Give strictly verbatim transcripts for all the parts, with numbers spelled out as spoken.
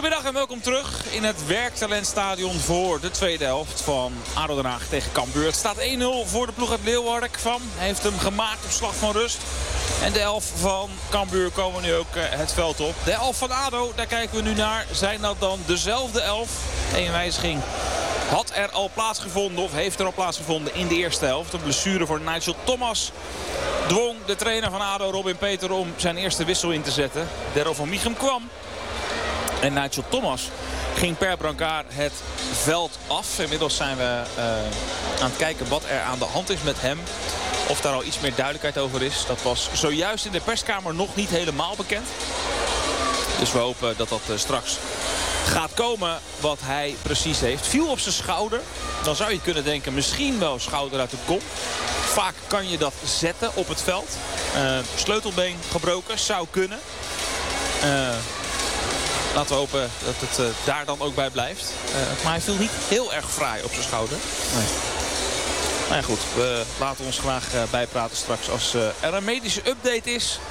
Goedemiddag en welkom terug in het Werktalentstadion voor de tweede helft van A D O Den Haag tegen Cambuur. Het staat één nul voor de ploeg uit Leeuwarden. Van heeft hem gemaakt op slag van rust. En de elf van Cambuur komen nu ook uh, het veld op. De elf van A D O, daar kijken we nu naar. Zijn dat dan dezelfde elf? Eén wijziging had er al plaatsgevonden of heeft er al plaatsgevonden in de eerste helft. Een blessure voor Nigel Thomas dwong de trainer van A D O, Robin Peter, om zijn eerste wissel in te zetten. Darryl van Michum kwam. En Nigel Thomas ging per brancard het veld af. Inmiddels zijn we uh, aan het kijken wat er aan de hand is met hem. Of daar al iets meer duidelijkheid over is. Dat was zojuist in de perskamer nog niet helemaal bekend. Dus we hopen dat dat uh, straks gaat komen wat hij precies heeft. Viel op zijn schouder. Dan zou je kunnen denken misschien wel schouder uit de kom. Vaak kan je dat zetten op het veld. Uh, sleutelbeen gebroken. Zou kunnen. Uh, Laten we hopen dat het uh, daar dan ook bij blijft. Uh, maar hij viel niet heel erg fraai op zijn schouder. Nee. Nou ja, goed, we laten ons graag uh, bijpraten straks als uh, er een medische update is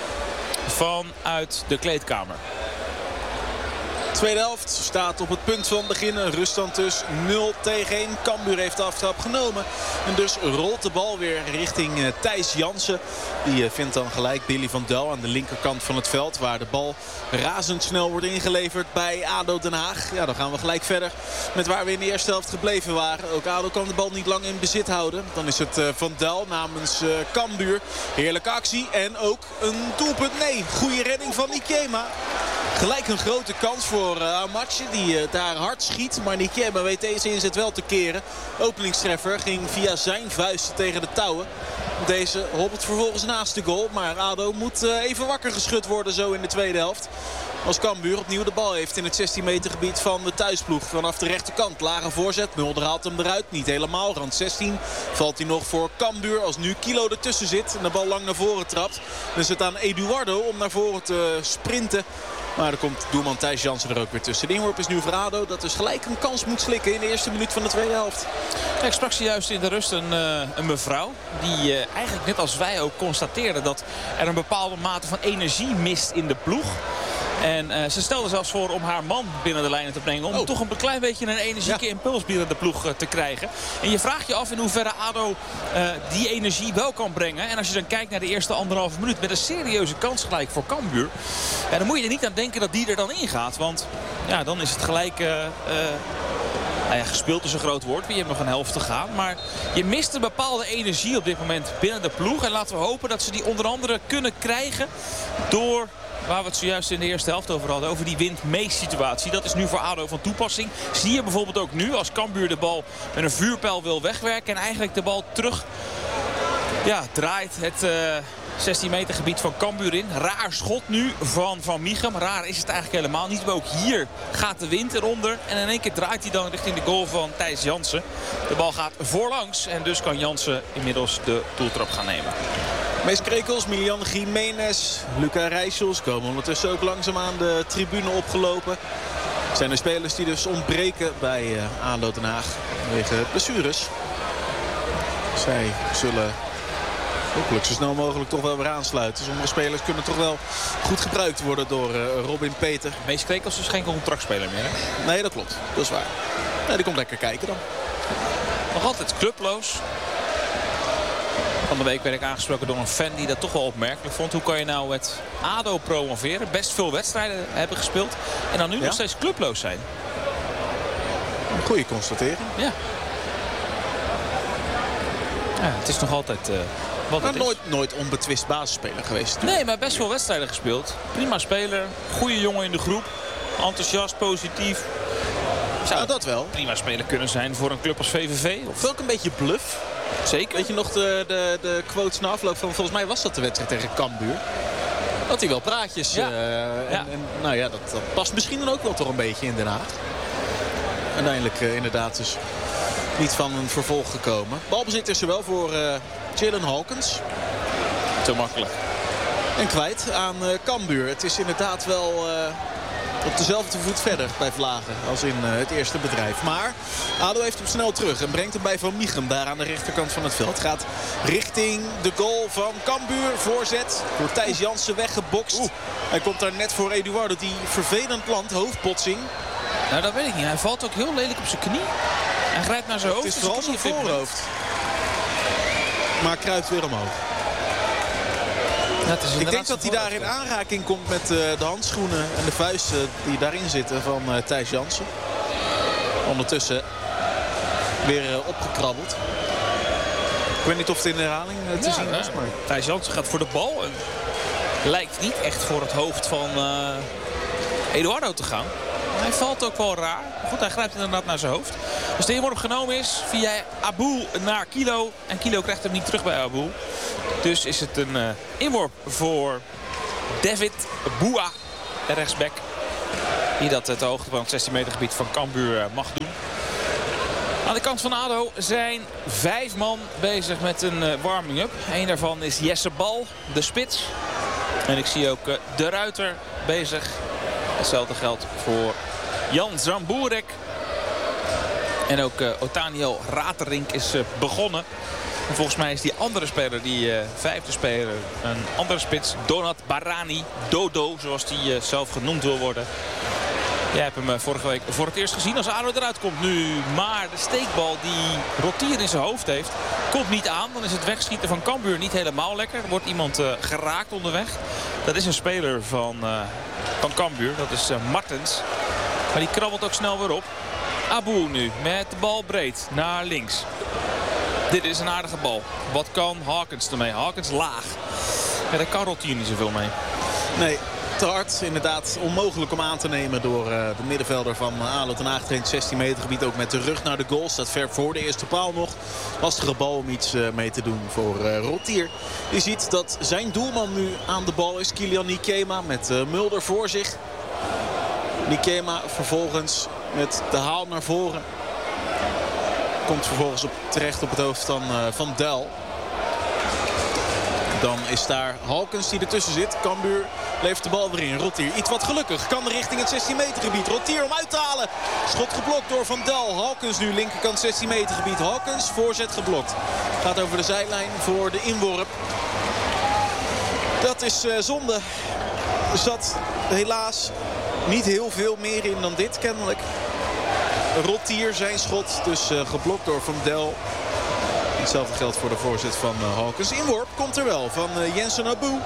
vanuit de kleedkamer. Tweede helft staat op het punt van beginnen. Ruststand dus nul tegen één. Cambuur heeft de aftrap genomen. En dus rolt de bal weer richting uh, Thijs Jansen. Die uh, vindt dan gelijk Billy van Del aan de linkerkant van het veld. Waar de bal razendsnel wordt ingeleverd bij A D O Den Haag. Ja, dan gaan we gelijk verder met waar we in de eerste helft gebleven waren. Ook A D O kan de bal niet lang in bezit houden. Dan is het uh, Van Del namens uh, Cambuur. Heerlijke actie en ook een doelpunt. Nee, goede redding van Ikema. Gelijk een grote kans voor uh, Amatje die uh, daar hard schiet. Maar Nikema weet deze inzet wel te keren. Openingstreffer ging via zijn vuisten tegen de touwen. Deze hobbelt vervolgens naast de goal. Maar A D O moet uh, even wakker geschud worden zo in de tweede helft. Als Cambuur opnieuw de bal heeft in het zestien meter gebied van de thuisploeg. Vanaf de rechterkant. Lage voorzet. Mulder haalt hem eruit. Niet helemaal. Rand zestien valt hij nog voor Cambuur. Als nu Kilo ertussen zit en de bal lang naar voren trapt. Dan is het aan Eduardo om naar voren te sprinten. Maar er komt doelman Thijs Jansen er ook weer tussen. De inworp is nu voor A D O dat dus gelijk een kans moet slikken in de eerste minuut van de tweede helft. Ik sprak zojuist in de rust een, uh, een mevrouw die uh, eigenlijk net als wij ook constateerde dat er een bepaalde mate van energie mist in de ploeg. En uh, ze stelde zelfs voor om haar man binnen de lijnen te brengen. Om oh. toch een klein beetje een energieke ja. impuls binnen de ploeg uh, te krijgen. En je vraagt je af in hoeverre A D O uh, die energie wel kan brengen. En als je dan kijkt naar de eerste anderhalve minuut met een serieuze kans gelijk voor Cambuur. Ja, dan moet je er niet aan denken dat die er dan ingaat. Want ja, dan is het gelijk... Uh, uh, Nou ja, gespeeld is een groot woord. Je hebt nog een helft te gaan. Maar je mist een bepaalde energie op dit moment binnen de ploeg. En laten we hopen dat ze die onder andere kunnen krijgen door... waar we het zojuist in de eerste helft over hadden. Over die wind-mee-situatie. Dat is nu voor A D O van toepassing. Zie je bijvoorbeeld ook nu als Cambuur de bal met een vuurpijl wil wegwerken. En eigenlijk de bal terug ja, draait. Het uh, zestien meter gebied van Cambuur in. Raar schot nu van Van Michum. Raar is het eigenlijk helemaal niet. Maar ook hier gaat de wind eronder. En in één keer draait hij dan richting de goal van Thijs Jansen. De bal gaat voorlangs. En dus kan Jansen inmiddels de doeltrap gaan nemen. Mees Krekels, Milian Jiménez, Luca Rijssels komen ondertussen ook langzaam aan de tribune opgelopen. Zijn er spelers die dus ontbreken bij uh, A D O Den Haag vanwege blessures. Zij zullen hopelijk zo snel mogelijk toch wel weer aansluiten. Sommige spelers kunnen toch wel goed gebruikt worden door uh, Robin Peter. Mees Krekels is geen contractspeler meer, hè? Nee, dat klopt. Dat is waar. Nee, die komt lekker kijken dan. Nog altijd clubloos. Van de week werd ik aangesproken door een fan die dat toch wel opmerkelijk vond. Hoe kan je nou het A D O promoveren? Best veel wedstrijden hebben gespeeld. En dan nu ja? nog steeds clubloos zijn. Een goede constatering. Ja. Ja, het is nog altijd uh, wat maar het nooit, is. nooit onbetwist basisspeler geweest. Natuurlijk. Nee, maar best veel wedstrijden gespeeld. Prima speler. Goede jongen in de groep. Enthousiast, positief. Zou nou, dat wel. Prima speler kunnen zijn voor een club als V V V. Of ook een beetje bluff. Zeker. Weet je nog de, de, de quotes na afloop van, volgens mij was dat de wedstrijd tegen Cambuur. Dat hij wel praatjes. Ja. Uh, en, ja. en, nou ja, dat, dat past misschien dan ook wel toch een beetje in Den Haag. Uiteindelijk uh, inderdaad dus niet van een vervolg gekomen. Balbezit is er wel voor uh, Jalen Hawkins. Te makkelijk. En kwijt aan uh, Cambuur. Het is inderdaad wel... Uh, op dezelfde voet verder bij Vlagen als in uh, het eerste bedrijf. Maar ADO heeft hem snel terug en brengt hem bij Van Mieghem daar aan de rechterkant van het veld. Gaat richting de goal van Cambuur. Voorzet door Thijs Jansen weggebokst. Oeh. Hij komt daar net voor Eduardo die vervelend landt. Hoofdbotsing. Nou, dat weet ik niet. Hij valt ook heel lelijk op zijn knie. Hij grijpt naar zijn hoofd. Het is vooral zijn voorhoofd. Maar kruipt weer omhoog. Ja, ik denk dat hij daar in aanraking komt met uh, de handschoenen en de vuisten die daarin zitten van uh, Thijs Jansen. Ondertussen weer uh, opgekrabbeld. Ik weet niet of het in de herhaling uh, te ja, zien was. Maar... Thijs Jansen gaat voor de bal. En lijkt niet echt voor het hoofd van uh, Eduardo te gaan. Hij valt ook wel raar. Maar goed, hij grijpt inderdaad naar zijn hoofd. Dus de inworp genomen is via Aboul naar Kilo. En Kilo krijgt hem niet terug bij Aboul. Dus is het een uh, inworp voor David Boua, de rechtsback. Die dat uh, ter hoogte van het zestien meter gebied van Cambuur uh, mag doen. Aan de kant van ADO zijn vijf man bezig met een uh, warming-up. Eén daarvan is Jesse Bal, de spits. En ik zie ook uh, de Ruiter bezig. Hetzelfde geldt voor Jan Zamboerek. En ook uh, Otaniel Raterink is uh, begonnen. En volgens mij is die andere speler, die uh, vijfde speler, een andere spits. Donat Barani, Dodo, zoals die uh, zelf genoemd wil worden. Jij hebt hem uh, vorige week voor het eerst gezien als ADO eruit komt nu. Maar de steekbal die Rotier in zijn hoofd heeft, komt niet aan. Dan is het wegschieten van Cambuur niet helemaal lekker. Er wordt iemand uh, geraakt onderweg. Dat is een speler van, uh, van Cambuur, dat is uh, Martens. Maar die krabbelt ook snel weer op. Aboul nu met de bal breed naar links. Dit is een aardige bal. Wat kan Hawkins ermee? Hawkins laag. Ja, daar kan Rotier niet zoveel mee. Nee, te hard. Inderdaad onmogelijk om aan te nemen door uh, de middenvelder van uh, ADO Den Haag. In het zestien meter gebied ook met de rug naar de goal. Staat ver voor de eerste paal nog. Lastige bal om iets uh, mee te doen voor uh, Rotier. Je ziet dat zijn doelman nu aan de bal is. Kilian Nikema met uh, Mulder voor zich. Nikema vervolgens met de haal naar voren. Komt vervolgens op, terecht op het hoofd van, uh, van Del. Dan is daar Hawkins die ertussen zit. Cambuur levert de bal weer in. Rotier iets wat gelukkig. Kan richting het zestien meter gebied. Rotier om uit te halen. Schot geblokt door Van Del. Hawkins nu linkerkant zestien meter gebied. Hawkins voorzet geblokt. Gaat over de zijlijn voor de inworp. Dat is uh, zonde. Er zat helaas niet heel veel meer in dan dit kennelijk. Rotier zijn schot. Dus uh, geblokt door Van Del. Hetzelfde geldt voor de voorzet van uh, Hawkins. Inworp komt er wel van uh, Jensen Aboul.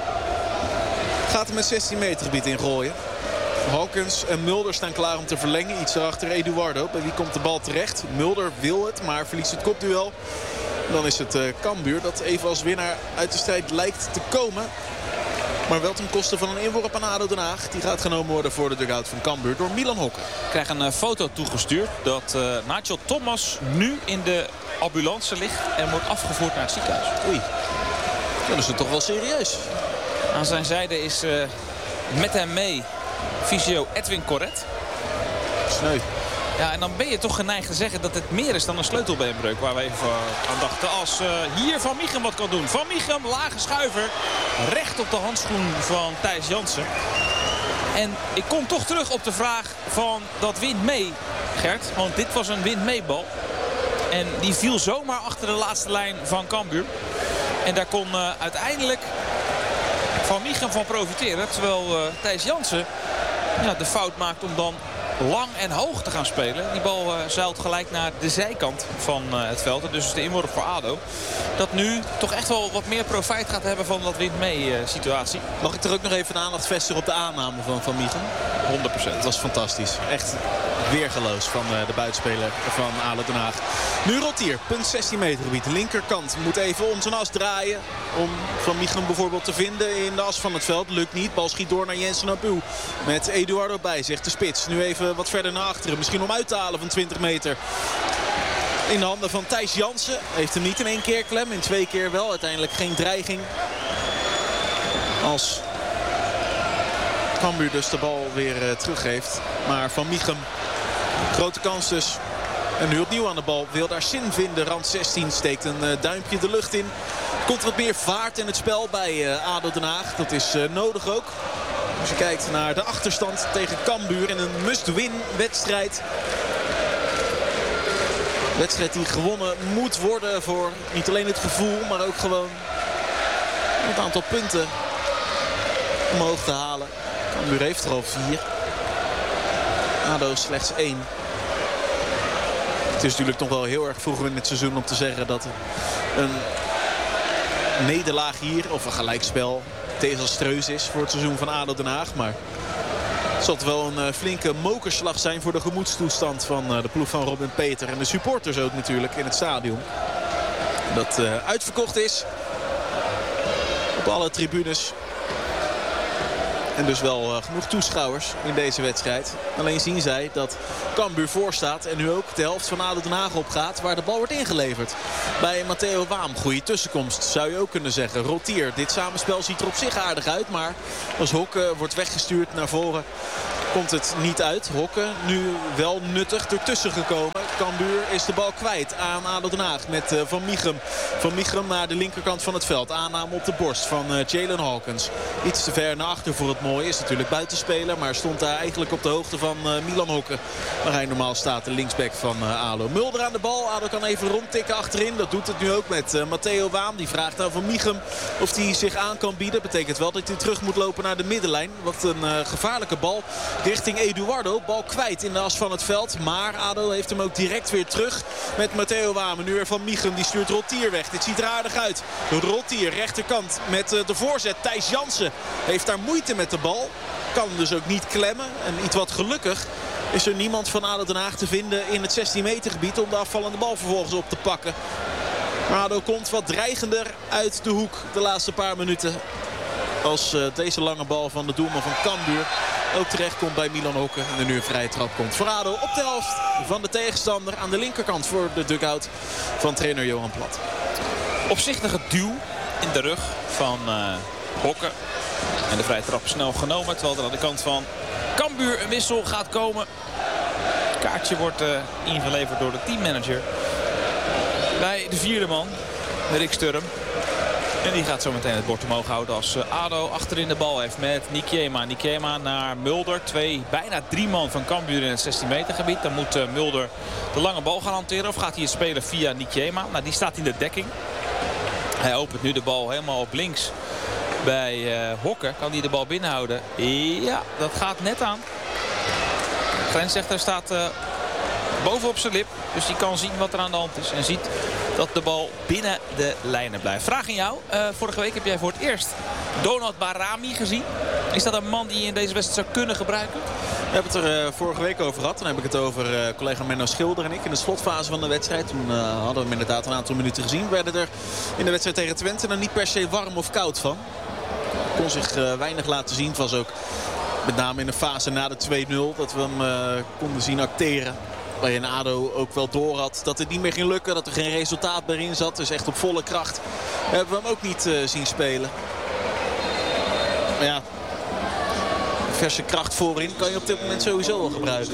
Gaat hem met zestien meter gebied ingooien. Hawkins en Mulder staan klaar om te verlengen. Iets daarachter Eduardo. Bij wie komt de bal terecht? Mulder wil het, maar verliest het kopduel. Dan is het uh, Cambuur dat even als winnaar uit de strijd lijkt te komen. Maar wel ten koste van een inworp aan ADO Den Haag. Die gaat genomen worden voor de dugout van Cambuur door Milan Hokker. Ik krijg een uh, foto toegestuurd dat uh, Nigel Thomas nu in de ambulance ligt en wordt afgevoerd naar het ziekenhuis. Oei, dat is het toch wel serieus. Aan zijn zijde is uh, met hem mee fysio Edwin Corret. Sneu. Ja, en dan ben je toch geneigd te zeggen dat het meer is dan een sleutelbeenbreuk. Waar we even aan dachten. Als uh, hier Van Mieghem wat kan doen. Van Mieghem, lage schuiver. Recht op de handschoen van Thijs Jansen. En ik kom toch terug op de vraag van dat wint mee, Gert. Want dit was een wint meebal. En die viel zomaar achter de laatste lijn van Cambuur. En daar kon uh, uiteindelijk Van Mieghem van profiteren. Terwijl uh, Thijs Jansen ja, de fout maakt om dan lang en hoog te gaan spelen. Die bal uh, zeilt gelijk naar de zijkant van uh, het veld. En dus de inworp voor ADO. Dat nu toch echt wel wat meer profijt gaat hebben van dat wint mee uh, situatie. Mag ik er ook nog even de aandacht vestigen op de aanname van Van Mieghem? honderd procent. Het was fantastisch. Echt weergeloos van uh, de buitenspeler van ADO Den Haag. Nu Rotier, punt zestien meter gebied. De linkerkant moet even om zijn as draaien. Om Van Mieghem bijvoorbeeld te vinden in de as van het veld. Lukt niet. Bal schiet door naar Jensen Aboul. Met Eduardo bij zich, de spits. Nu even wat verder naar achteren. Misschien om uit te halen van twintig meter. In de handen van Thijs Jansen. Heeft hem niet in één keer klem. In twee keer wel. Uiteindelijk geen dreiging. Als Cambuur dus de bal weer uh, teruggeeft. Maar Van Mieghem, grote kans dus. En nu opnieuw aan de bal. Wil daar zin vinden. Rand zestien steekt een uh, duimpje de lucht in. Komt wat meer vaart in het spel bij uh, ADO Den Haag. Dat is uh, nodig ook. Als je kijkt naar de achterstand tegen Cambuur in een must-win wedstrijd. Wedstrijd die gewonnen moet worden voor niet alleen het gevoel, maar ook gewoon het aantal punten omhoog te halen. Cambuur heeft er al vier. ADO slechts één. Het is natuurlijk nog wel heel erg vroeg in het seizoen om te zeggen dat een nederlaag hier, of een gelijkspel, desastreus is voor het seizoen van ADO Den Haag. Maar het zal wel een uh, flinke mokerslag zijn voor de gemoedstoestand van uh, de ploeg van Robin Peter. En de supporters ook natuurlijk in het stadion. Dat uh, uitverkocht is. Op alle tribunes. En dus wel uh, genoeg toeschouwers in deze wedstrijd. Alleen zien zij dat Cambuur voorstaat en nu ook de helft van ADO Den Haag opgaat, waar de bal wordt ingeleverd. Bij Matteo Waam, goede tussenkomst zou je ook kunnen zeggen. Rotier, dit samenspel ziet er op zich aardig uit, maar als Hokke wordt weggestuurd naar voren, komt het niet uit. Hokke nu wel nuttig ertussen gekomen. Cambuur is de bal kwijt aan ADO Den Haag met uh, Van Michum. Van Michum naar de linkerkant van het veld. Aanname op de borst van uh, Jalen Hawkins. Iets te ver naar achter voor het mooie. Is natuurlijk buitenspeler, maar stond daar eigenlijk op de hoogte van uh, Milan Hokke. Waar hij normaal staat, de linksback van uh, ADO. Mulder aan de bal. ADO kan even rondtikken achterin. Dat doet het nu ook met uh, Matteo Waam. Die vraagt aan Van Michum of hij zich aan kan bieden. Betekent wel dat hij terug moet lopen naar de middenlijn. Wat een uh, gevaarlijke bal richting Eduardo. Bal kwijt in de as van het veld. Maar ADO heeft hem ook direct weer terug met Matteo Wamen. Nu weer Van Michum. Die stuurt Rotier weg. Dit ziet er aardig uit. Rotier, rechterkant met uh, de voorzet. Thijs Jansen heeft daar moeite met de bal. Kan dus ook niet klemmen. En iets wat gelukkig is er niemand van ADO Den Haag te vinden in het zestien meter gebied om de afvallende bal vervolgens op te pakken. Maar ADO komt wat dreigender uit de hoek de laatste paar minuten. Als uh, deze lange bal van de doelman van Cambuur ook terecht komt bij Milan Hokke. En er nu een vrije trap komt voor ADO op de helft van de tegenstander. Aan de linkerkant voor de dugout van trainer Johan Plat. Opzichtige duw in de rug van uh, Hokke. En de vrije trap snel genomen. Terwijl er aan de kant van Cambuur een wissel gaat komen. Het kaartje wordt uh, ingeleverd door de teammanager. Bij de vierde man, Rick Sturm. En die gaat zo meteen het bord omhoog houden als uh, ADO achterin de bal heeft met Nikiema. Nikiema naar Mulder. Twee, bijna drie man van Cambuur in het zestien meter gebied. Dan moet uh, Mulder de lange bal gaan hanteren. Of gaat hij het spelen via Nikiema? Nou, die staat in de dekking. Hij opent nu de bal helemaal op links. Bij uh, Hokke kan hij de bal binnenhouden. Ja, dat gaat net aan. De grensrechter staat uh, bovenop zijn lip. Dus die kan zien wat er aan de hand is. En ziet dat de bal binnen de lijnen blijft. Vraag aan jou. Uh, vorige week heb jij voor het eerst Donald Barami gezien. Is dat een man die je in deze wedstrijd zou kunnen gebruiken? We hebben het er uh, vorige week over gehad. Dan heb ik het over uh, collega Menno Schilder en ik in de slotfase van de wedstrijd. Toen uh, hadden we hem inderdaad een aantal minuten gezien. We werden er in de wedstrijd tegen Twente dan niet per se warm of koud van. Kon zich uh, weinig laten zien. Het was ook met name in de fase na de twee nul dat we hem uh, konden zien acteren. Waarin ADO ook wel door had dat het niet meer ging lukken. Dat er geen resultaat meer in zat. Dus echt op volle kracht hebben we hem ook niet uh, zien spelen. Maar ja, verse kracht voorin kan je op dit moment sowieso wel gebruiken.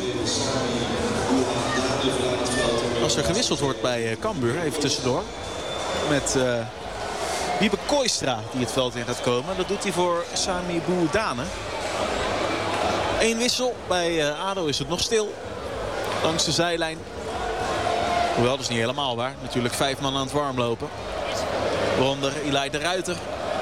Als er gewisseld wordt bij uh, Cambuur, even tussendoor. Met uh, Wiebe Kooistra die het veld in gaat komen. Dat doet hij voor Sami Boudane. Eén wissel. Bij uh, ADO is het nog stil. Langs de zijlijn. Hoewel, dat is niet helemaal waar. Natuurlijk vijf man aan het warmlopen. Waaronder Eli de Ruiter.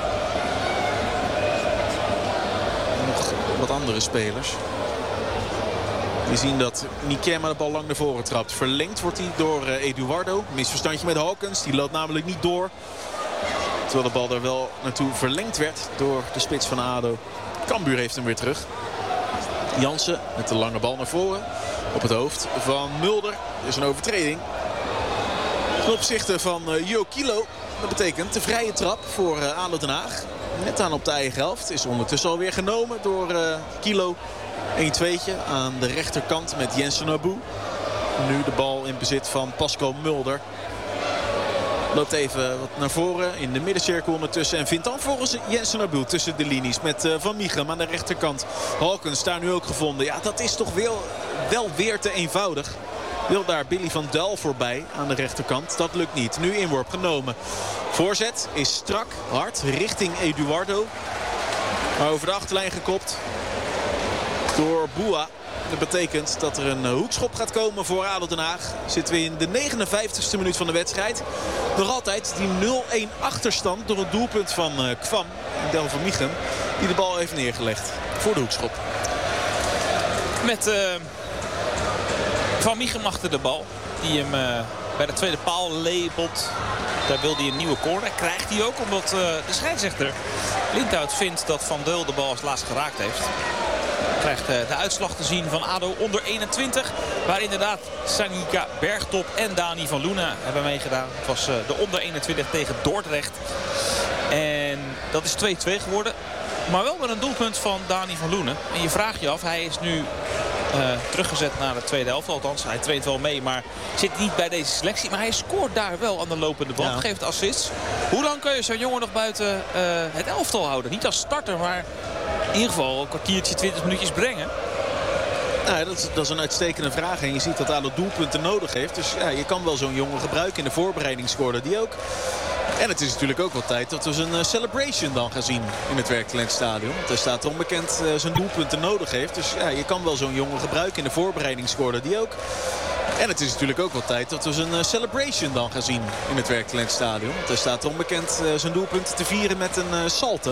Nog wat andere spelers. Die zien dat Nikiema de bal lang naar voren trapt. Verlengd wordt hij door uh, Eduardo. Misverstandje met Hawkins. Die loopt namelijk niet door. Terwijl de bal er wel naartoe verlengd werd door de spits van ADO. Cambuur heeft hem weer terug. Jansen met de lange bal naar voren. Op het hoofd van Mulder. Er is een overtreding. Ten opzichte van uh, Jo Kilo. Dat betekent de vrije trap voor uh, ADO Den Haag. Net aan op de eigen helft. Is ondertussen alweer genomen door uh, Kilo. een tweetje aan de rechterkant met Jensen Abu. Nu de bal in bezit van Pascal Mulder. Loopt even wat naar voren in de middencirkel ondertussen. En vindt dan volgens Jensen Abu tussen de linies met uh, Van Michum aan de rechterkant. Hawkins daar nu ook gevonden. Ja, dat is toch wel, wel weer te eenvoudig. Wil daar Billy van Duil voorbij aan de rechterkant. Dat lukt niet. Nu inworp genomen. Voorzet is strak, hard, richting Eduardo. Maar over de achterlijn gekopt door Boua. Dat betekent dat er een hoekschop gaat komen voor A D O Den Haag. Zitten we in de negenenvijftigste minuut van de wedstrijd. Nog altijd die nul-een achterstand door het doelpunt van uh, Kwam. En Del van Miechem die de bal heeft neergelegd voor de hoekschop. Met uh, Van Miechem achter de bal. Die hem uh, bij de tweede paal labelt. Daar wil hij een nieuwe corner. Krijgt hij ook omdat uh, de scheidsrechter Lindhout vindt dat Van Deul de bal als laatst geraakt heeft. Krijgt uh, de uitslag te zien van A D O onder eenentwintig. Waar inderdaad Sanika Bergtop en Dani van Loenen hebben meegedaan. Het was uh, de onder eenentwintig tegen Dordrecht. En dat is twee-twee geworden. Maar wel met een doelpunt van Dani van Loenen. En je vraagt je af, hij is nu uh, teruggezet naar de tweede helft. Althans, hij traint wel mee, maar zit niet bij deze selectie. Maar hij scoort daar wel aan de lopende bal. Ja. Geeft assists. Hoe lang kun je zo'n jongen nog buiten uh, het elftal houden? Niet als starter, maar in ieder geval een kwartiertje, twintig minuutjes brengen. Nou, dat, is, dat is een uitstekende vraag. En je ziet dat A D O doelpunten nodig heeft. Dus ja, je kan wel zo'n jongen gebruiken. In de voorbereiding scoorde die ook. En het is natuurlijk ook wel tijd dat we zijn uh, celebration dan gaan zien in het Werktalentstadion. Want hij staat er onbekend uh, zijn doelpunten nodig heeft. Dus ja, je kan wel zo'n jongen gebruiken. In de voorbereiding scoorde die ook. En het is natuurlijk ook wel tijd dat we zijn uh, celebration dan gaan zien in het Werktalentstadion. Want hij staat er onbekend uh, zijn doelpunten te vieren met een uh, salte.